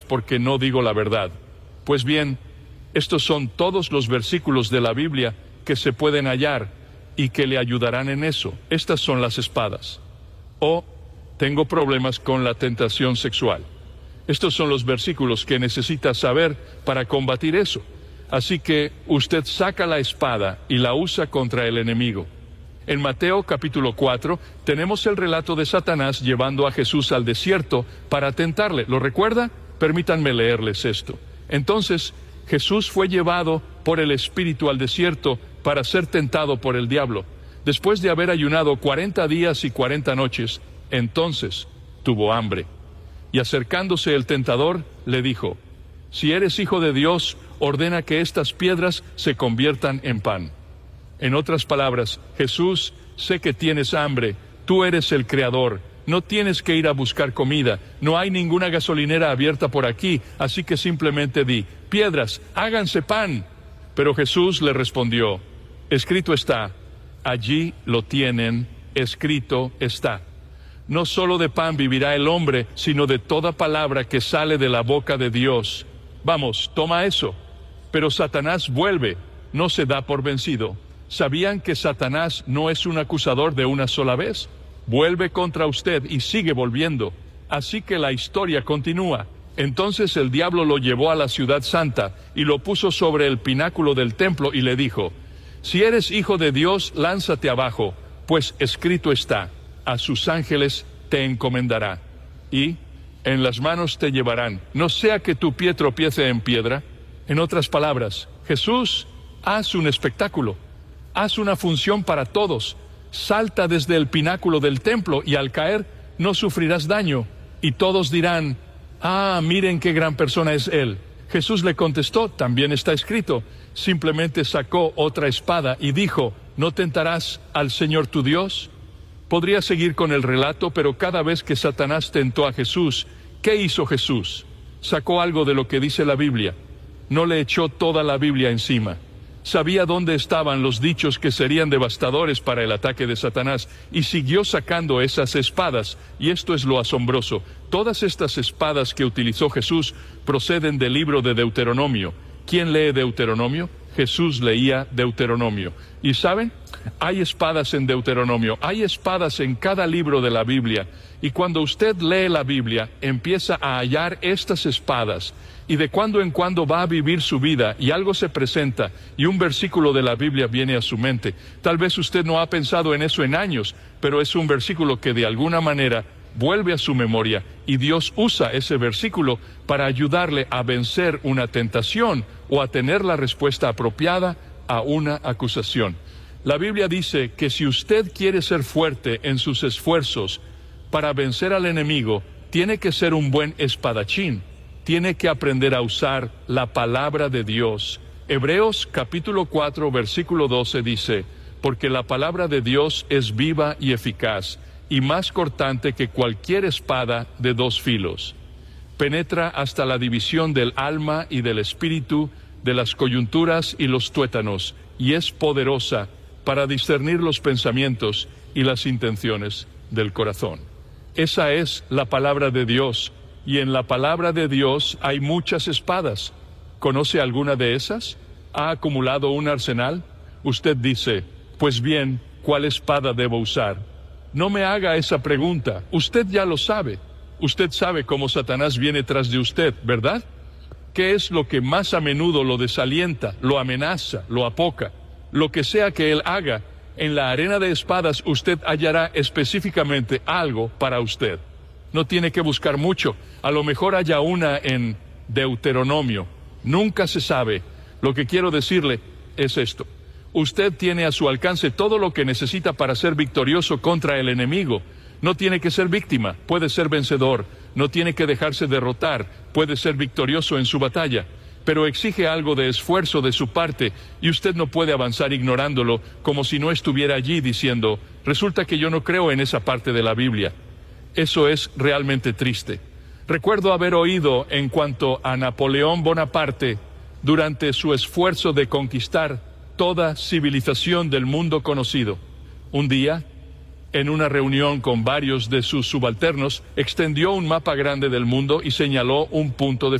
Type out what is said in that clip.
porque no digo la verdad. Pues bien, estos son todos los versículos de la Biblia que se pueden hallar y que le ayudarán en eso. Estas son las espadas. O tengo problemas con la tentación sexual. Estos son los versículos que necesita saber para combatir eso. Así que usted saca la espada y la usa contra el enemigo. En Mateo capítulo 4 tenemos el relato de Satanás llevando a Jesús al desierto para tentarle. ¿Lo recuerda? Permítanme leerles esto. Entonces, Jesús fue llevado por el Espíritu al desierto para ser tentado por el diablo. Después de haber ayunado 40 días y 40 noches, entonces tuvo hambre. Y acercándose el tentador, le dijo: si eres hijo de Dios, ordena que estas piedras se conviertan en pan. En otras palabras, Jesús, sé que tienes hambre, tú eres el Creador, no tienes que ir a buscar comida, no hay ninguna gasolinera abierta por aquí, así que simplemente di: piedras, háganse pan. Pero Jesús le respondió: escrito está, allí lo tienen, escrito está. No solo de pan vivirá el hombre, sino de toda palabra que sale de la boca de Dios. Vamos, toma eso. Pero Satanás vuelve, no se da por vencido. ¿Sabían que Satanás no es un acusador de una sola vez? Vuelve contra usted y sigue volviendo. Así que la historia continúa. Entonces el diablo lo llevó a la ciudad santa y lo puso sobre el pináculo del templo y le dijo: si eres hijo de Dios, lánzate abajo, pues escrito está, a sus ángeles te encomendará, y en las manos te llevarán, no sea que tu pie tropiece en piedra. En otras palabras, Jesús, haz un espectáculo, haz una función para todos, salta desde el pináculo del templo y al caer no sufrirás daño, y todos dirán: ah, miren qué gran persona es él. Jesús le contestó: también está escrito. Simplemente sacó otra espada y dijo: ¿no tentarás al Señor tu Dios? Podría seguir con el relato, pero cada vez que Satanás tentó a Jesús, ¿qué hizo Jesús? Sacó algo de lo que dice la Biblia. No le echó toda la Biblia encima. Sabía dónde estaban los dichos que serían devastadores para el ataque de Satanás, y siguió sacando esas espadas, y esto es lo asombroso. Todas estas espadas que utilizó Jesús proceden del libro de Deuteronomio. ¿Quién lee Deuteronomio? Jesús leía Deuteronomio. ¿Y saben? Hay espadas en Deuteronomio, hay espadas en cada libro de la Biblia, y cuando usted lee la Biblia, empieza a hallar estas espadas, y de cuando en cuando va a vivir su vida, y algo se presenta, y un versículo de la Biblia viene a su mente. Tal vez usted no ha pensado en eso en años, pero es un versículo que de alguna manera vuelve a su memoria, y Dios usa ese versículo para ayudarle a vencer una tentación, o a tener la respuesta apropiada a una acusación. La Biblia dice que si usted quiere ser fuerte en sus esfuerzos para vencer al enemigo, tiene que ser un buen espadachín, tiene que aprender a usar la palabra de Dios. Hebreos capítulo 4 versículo 12 dice: porque la palabra de Dios es viva y eficaz, y más cortante que cualquier espada de dos filos. Penetra hasta la división del alma y del espíritu, de las coyunturas y los tuétanos, y es poderosa para discernir los pensamientos y las intenciones del corazón. Esa es la palabra de Dios, y en la palabra de Dios hay muchas espadas. ¿Conoce alguna de esas? ¿Ha acumulado un arsenal? Usted dice: pues bien, ¿cuál espada debo usar? No me haga esa pregunta, usted ya lo sabe. Usted sabe cómo Satanás viene tras de usted, ¿verdad? ¿Qué es lo que más a menudo lo desalienta, lo amenaza, lo apoca? Lo que sea que él haga, en la arena de espadas usted hallará específicamente algo para usted. No tiene que buscar mucho, a lo mejor haya una en Deuteronomio. Nunca se sabe. Lo que quiero decirle es esto: usted tiene a su alcance todo lo que necesita para ser victorioso contra el enemigo. No tiene que ser víctima, puede ser vencedor. No tiene que dejarse derrotar, puede ser victorioso en su batalla. Pero exige algo de esfuerzo de su parte, y usted no puede avanzar ignorándolo, como si no estuviera allí diciendo: resulta que yo no creo en esa parte de la Biblia. Eso es realmente triste. Recuerdo haber oído en cuanto a Napoleón Bonaparte, durante su esfuerzo de conquistar toda civilización del mundo conocido. Un día, en una reunión con varios de sus subalternos, extendió un mapa grande del mundo y señaló un punto de